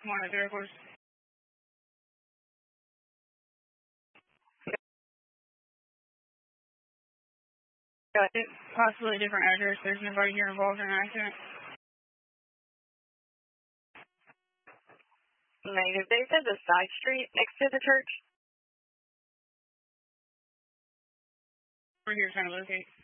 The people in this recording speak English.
One at the airport. Got it. Possibly a different address. There's nobody here involved in an accident. Negative. They said the side street next to the church. We're here trying to locate.